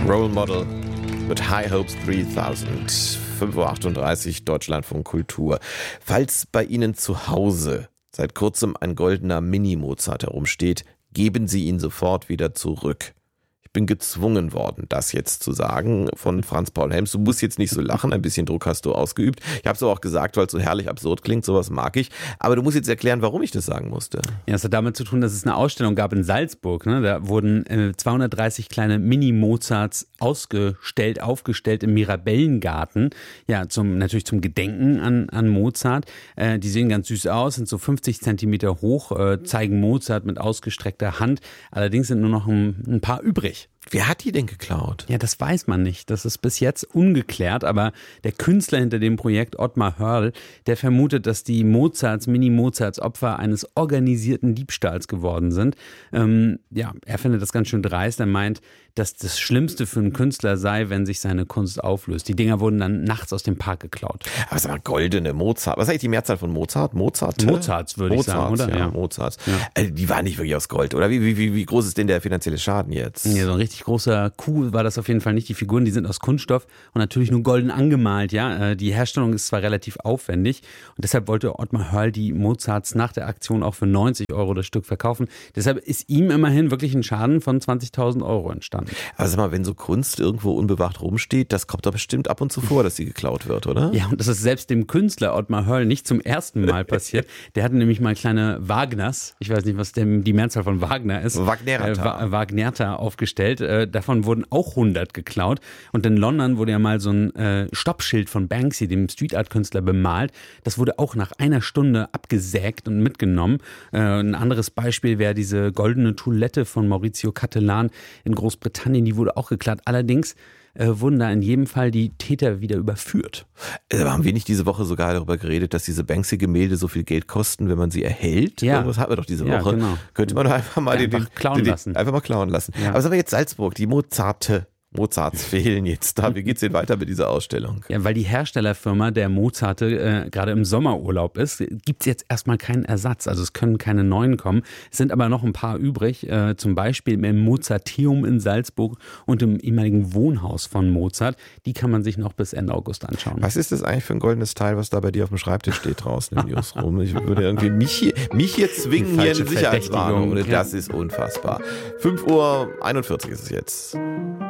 Role Model mit High Hopes 3000. 5:38 Uhr, Deutschlandfunk Kultur. Falls bei Ihnen zu Hause seit kurzem ein goldener Mini-Mozart herumsteht, geben Sie ihn sofort wieder zurück. Ich bin gezwungen worden, das jetzt zu sagen von Franz Paul Helms. Du musst jetzt nicht so lachen, ein bisschen Druck hast du ausgeübt. Ich habe es aber auch gesagt, weil es so herrlich absurd klingt, sowas mag ich. Aber du musst jetzt erklären, warum ich das sagen musste. Ja, es hat damit zu tun, dass es eine Ausstellung gab in Salzburg. Ne? Da wurden 230 kleine Mini-Mozarts aufgestellt im Mirabellengarten. Ja, natürlich zum Gedenken an Mozart. Die sehen ganz süß aus, sind so 50 Zentimeter hoch, zeigen Mozart mit ausgestreckter Hand. Allerdings sind nur noch ein paar übrig. Wer hat die denn geklaut? Ja, das weiß man nicht. Das ist bis jetzt ungeklärt, aber der Künstler hinter dem Projekt, Ottmar Hörl, der vermutet, dass die Mini-Mozarts Opfer eines organisierten Diebstahls geworden sind. Er findet das ganz schön dreist. Er meint, dass das Schlimmste für einen Künstler sei, wenn sich seine Kunst auflöst. Die Dinger wurden dann nachts aus dem Park geklaut. Aber sag mal, goldene Mozart. Was ist eigentlich die Mehrzahl von Mozart? Mozarts, würde ich sagen, oder? Ja, Mozarts. Ja. Die waren nicht wirklich aus Gold, oder? Wie groß ist denn der finanzielle Schaden jetzt? Ja, so ein richtig großer Kuh war das auf jeden Fall nicht. Die Figuren, die sind aus Kunststoff und natürlich nur golden angemalt. Ja, die Herstellung ist zwar relativ aufwendig und deshalb wollte Ottmar Hörl die Mozarts nach der Aktion auch für 90 € das Stück verkaufen. Deshalb ist ihm immerhin wirklich ein Schaden von 20.000 € entstanden. Aber sag mal, wenn so Kunst irgendwo unbewacht rumsteht, das kommt doch bestimmt ab und zu vor, dass sie geklaut wird, oder? Ja, und das ist selbst dem Künstler Ottmar Hörl nicht zum ersten Mal passiert. Der hatte nämlich mal kleine Wagners, ich weiß nicht, was die Mehrzahl von Wagner ist. Wagnerta aufgestellt. Davon wurden auch 100 geklaut. Und in London wurde ja mal so ein Stoppschild von Banksy, dem Street-Art-Künstler, bemalt. Das wurde auch nach einer Stunde abgesägt und mitgenommen. Ein anderes Beispiel wäre diese goldene Toilette von Maurizio Cattelan in Großbritannien. Die wurde auch geklaut. Allerdings wurden da in jedem Fall die Täter wieder überführt. Aber haben wir nicht diese Woche sogar darüber geredet, dass diese Banksy-Gemälde so viel Geld kosten, wenn man sie erhält? Ja. Das hatten wir doch diese Woche. Genau. Könnte man doch einfach mal klauen lassen. Einfach mal klauen lassen. Ja. Aber sagen wir jetzt Salzburg, die Mozarts fehlen jetzt da. Wie geht's denn weiter mit dieser Ausstellung? Ja, weil die Herstellerfirma der Mozarte gerade im Sommerurlaub ist, gibt's jetzt erstmal keinen Ersatz. Also es können keine neuen kommen. Es sind aber noch ein paar übrig. Zum Beispiel im Mozarteum in Salzburg und im ehemaligen Wohnhaus von Mozart. Die kann man sich noch bis Ende August anschauen. Was ist das eigentlich für ein goldenes Teil, was da bei dir auf dem Schreibtisch steht draußen im Newsroom? Ich würde irgendwie mich hier zwingen, hier eine Sicherheitswarnung. Das ist unfassbar. 5:41 Uhr ist es jetzt.